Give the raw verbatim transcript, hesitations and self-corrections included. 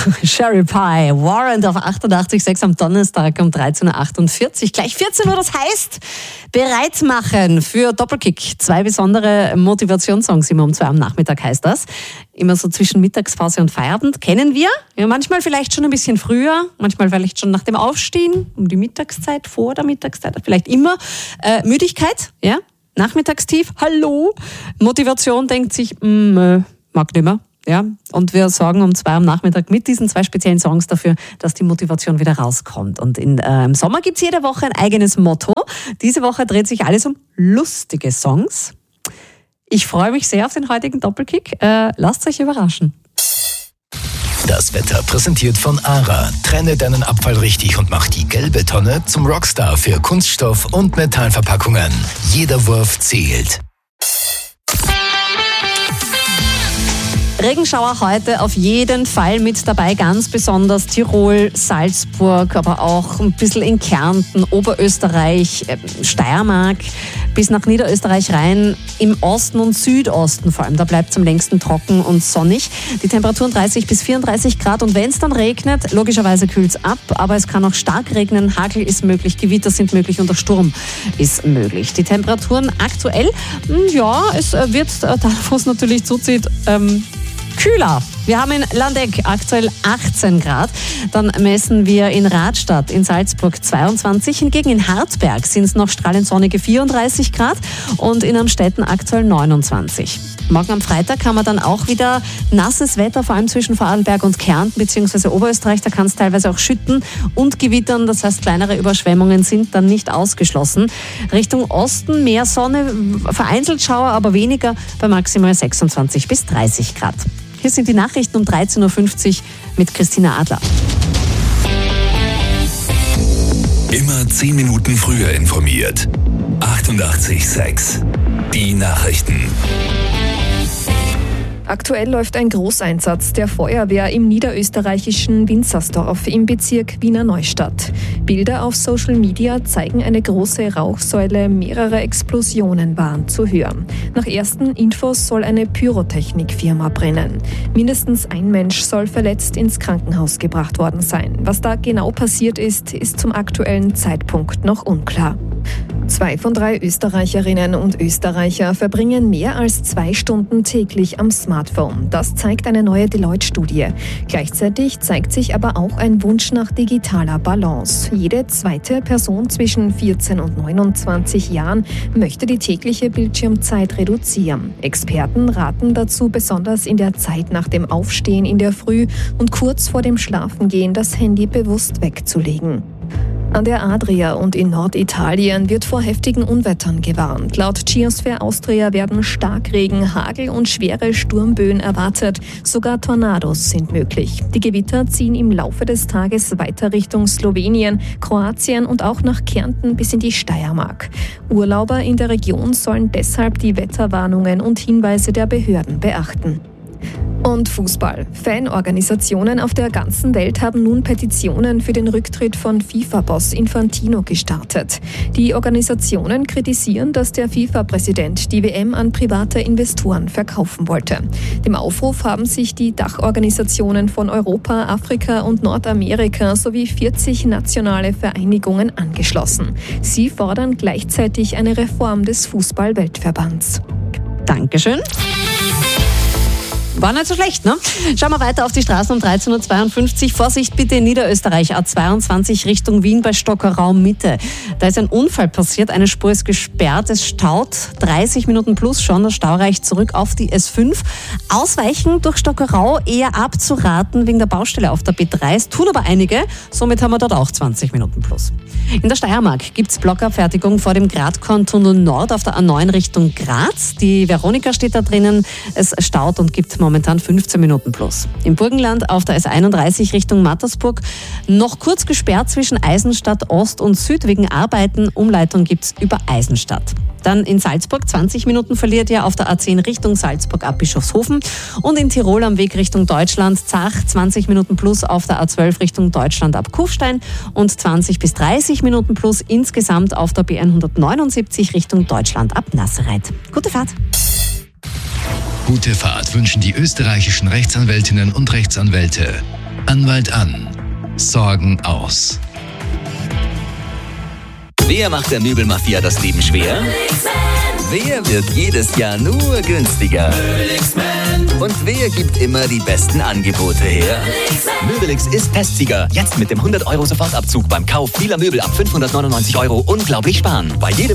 Sherry Pie, Warrant auf achtundachtzig Komma sechs am Donnerstag um dreizehn Uhr achtundvierzig. Gleich vierzehn Uhr, das heißt, bereit machen für Doppelkick. Zwei besondere Motivationssongs immer um zwei am Nachmittag heißt das. Immer so zwischen Mittagspause und Feierabend. Kennen wir. Ja, manchmal vielleicht schon ein bisschen früher, manchmal vielleicht schon nach dem Aufstehen, um die Mittagszeit, vor der Mittagszeit, vielleicht immer. Äh, Müdigkeit, ja, Nachmittagstief, hallo. Motivation denkt sich, mh, äh, mag nimmer. Ja, und wir sorgen um zwei am Nachmittag mit diesen zwei speziellen Songs dafür, dass die Motivation wieder rauskommt. Und in, äh, im Sommer gibt es jede Woche ein eigenes Motto. Diese Woche dreht sich alles um lustige Songs. Ich freue mich sehr auf den heutigen Doppelkick. Äh, lasst euch überraschen. Das Wetter präsentiert von ARA. Trenne deinen Abfall richtig und mach die gelbe Tonne zum Rockstar für Kunststoff- und Metallverpackungen. Jeder Wurf zählt. Regenschauer heute auf jeden Fall mit dabei, ganz besonders Tirol, Salzburg, aber auch ein bisschen in Kärnten, Oberösterreich, Steiermark bis nach Niederösterreich rein, im Osten und Südosten vor allem. Da bleibt es am längsten trocken und sonnig. Die Temperaturen dreißig bis vierunddreißig Grad und wenn es dann regnet, logischerweise kühlt es ab, aber es kann auch stark regnen, Hagel ist möglich, Gewitter sind möglich und der Sturm ist möglich. Die Temperaturen aktuell, ja, es wird, da wo es natürlich zuzieht, ähm, kühler. Wir haben in Landeck aktuell achtzehn Grad. Dann messen wir in Radstadt in Salzburg zweiundzwanzig. Hingegen in Hartberg sind es noch strahlend sonnige vierunddreißig Grad und in Amstetten aktuell neunundzwanzig. Morgen am Freitag haben wir dann auch wieder nasses Wetter, vor allem zwischen Vorarlberg und Kärnten bzw. Oberösterreich. Da kann es teilweise auch schütten und gewittern. Das heißt, kleinere Überschwemmungen sind dann nicht ausgeschlossen. Richtung Osten mehr Sonne, vereinzelt Schauer, aber weniger bei maximal sechsundzwanzig bis dreißig Grad. Hier sind die Nachrichten um dreizehn Uhr fünfzig mit Christina Adler. Immer zehn Minuten früher informiert. achtundachtzig Komma sechs. Die Nachrichten. Aktuell läuft ein Großeinsatz der Feuerwehr im niederösterreichischen Winzersdorf im Bezirk Wiener Neustadt. Bilder auf Social Media zeigen eine große Rauchsäule, mehrere Explosionen waren zu hören. Nach ersten Infos soll eine Pyrotechnikfirma brennen. Mindestens ein Mensch soll verletzt ins Krankenhaus gebracht worden sein. Was da genau passiert ist, ist zum aktuellen Zeitpunkt noch unklar. Zwei von drei Österreicherinnen und Österreicher verbringen mehr als zwei Stunden täglich am Smartphone. Das zeigt eine neue Deloitte-Studie. Gleichzeitig zeigt sich aber auch ein Wunsch nach digitaler Balance. Jede zweite Person zwischen vierzehn und neunundzwanzig Jahren möchte die tägliche Bildschirmzeit reduzieren. Experten raten dazu, besonders in der Zeit nach dem Aufstehen in der Früh und kurz vor dem Schlafengehen das Handy bewusst wegzulegen. An der Adria und in Norditalien wird vor heftigen Unwettern gewarnt. Laut Geosphere Austria werden Starkregen, Hagel und schwere Sturmböen erwartet. Sogar Tornados sind möglich. Die Gewitter ziehen im Laufe des Tages weiter Richtung Slowenien, Kroatien und auch nach Kärnten bis in die Steiermark. Urlauber in der Region sollen deshalb die Wetterwarnungen und Hinweise der Behörden beachten. Und Fußball. Fanorganisationen auf der ganzen Welt haben nun Petitionen für den Rücktritt von FIFA-Boss Infantino gestartet. Die Organisationen kritisieren, dass der FIFA-Präsident die W M an private Investoren verkaufen wollte. Dem Aufruf haben sich die Dachorganisationen von Europa, Afrika und Nordamerika sowie vierzig nationale Vereinigungen angeschlossen. Sie fordern gleichzeitig eine Reform des Fußball-Weltverbands. Dankeschön. War nicht so schlecht, ne? Schauen wir weiter auf die Straßen um dreizehn Uhr zweiundfünfzig. Vorsicht bitte in Niederösterreich, A zweiundzwanzig Richtung Wien bei Stockerau Mitte. Da ist ein Unfall passiert, eine Spur ist gesperrt, es staut dreißig Minuten plus schon, der Stau reicht zurück auf die S fünf. Ausweichen durch Stockerau eher abzuraten wegen der Baustelle auf der B drei. Es tun aber einige, somit haben wir dort auch zwanzig Minuten plus. In der Steiermark gibt es Blockabfertigung vor dem Gratkorntunnel Nord auf der A neun Richtung Graz. Die Veronika steht da drinnen, es staut und gibt momentan fünfzehn Minuten plus. Im Burgenland auf der S einunddreißig Richtung Mattersburg noch kurz gesperrt zwischen Eisenstadt Ost und Süd wegen Arbeiten. Umleitung gibt's über Eisenstadt. Dann in Salzburg zwanzig Minuten verliert ihr auf der A zehn Richtung Salzburg ab Bischofshofen und in Tirol am Weg Richtung Deutschland Zach zwanzig Minuten plus auf der A zwölf Richtung Deutschland ab Kufstein und zwanzig bis dreißig Minuten plus insgesamt auf der B hundertneunundsiebzig Richtung Deutschland ab Nassereit. Gute Fahrt! Gute Fahrt wünschen die österreichischen Rechtsanwältinnen und Rechtsanwälte. Anwalt an. Sorgen aus. Wer macht der Möbelmafia das Leben schwer? Wer wird jedes Jahr nur günstiger? Und wer gibt immer die besten Angebote her? Möbelix ist Pestsieger. Jetzt mit dem hundert Euro Sofortabzug beim Kauf vieler Möbel ab fünfhundertneunundneunzig Euro unglaublich sparen. Bei jedem